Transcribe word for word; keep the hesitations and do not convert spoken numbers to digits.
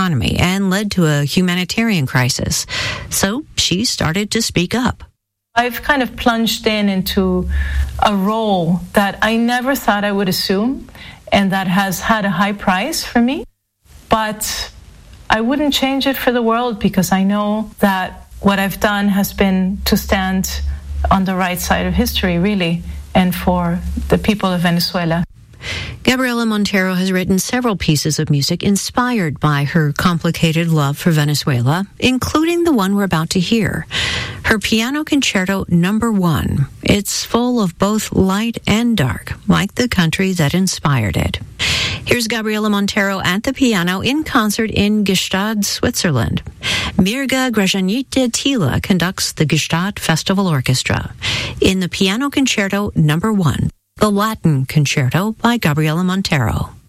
economy and led to a humanitarian crisis. So she started to speak up. I've kind of plunged in into a role that I never thought I would assume and that has had a high price for me. But I wouldn't change it for the world because I know that what I've done has been to stand on the right side of history, really, and for the people of Venezuela. Gabriela Montero has written several pieces of music inspired by her complicated love for Venezuela, including the one we're about to hear, her Piano Concerto Number One. It's full of both light and dark, like the country that inspired it. Here's Gabriela Montero at the piano in concert in Gstaad, Switzerland. Mirga Grajanite Tila conducts the Gstaad Festival Orchestra in the Piano Concerto Number One, the Latin Concerto by Gabriela Montero.